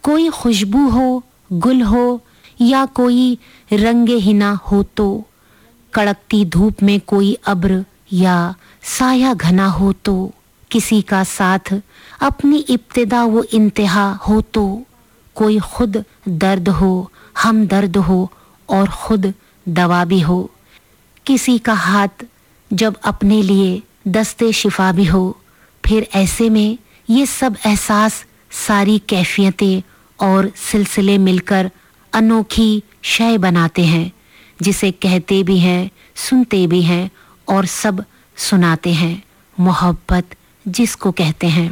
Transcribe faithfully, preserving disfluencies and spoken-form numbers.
कोई खुशबू हो, गुल हो या कोई रंगे हिना हो तो, कड़कती धूप में कोई अब्र या साया घना हो तो, किसी का साथ अपनी इब्तिदा वो इंतहा हो तो, कोई खुद दर्द हो, हम दर्द हो और खुद दवा भी हो, किसी का हाथ जब अपने लिए दस्ते शिफा भी हो, फिर ऐसे में ये सब एहसास, सारी कैफियतें और सिलसिले मिलकर अनोखी शय बनाते हैं, जिसे कहते भी हैं, सुनते भी हैं और सब सुनाते हैं। मोहब्बत जिसको कहते हैं।